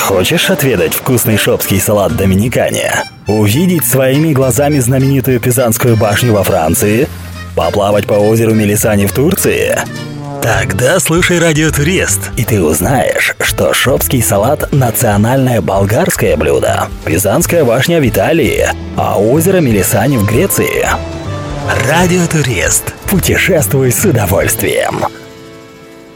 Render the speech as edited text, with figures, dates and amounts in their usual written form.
Хочешь отведать вкусный шопский салат в Доминикане? Увидеть своими глазами знаменитую Пизанскую башню во Франции? Поплавать по озеру Мелисани в Турции? Тогда слушай «Радиотурист», и ты узнаешь, что шопский салат – национальное болгарское блюдо, Пизанская башня в Италии, а озеро Мелисани в Греции. «Радиотурист». Путешествуй с удовольствием.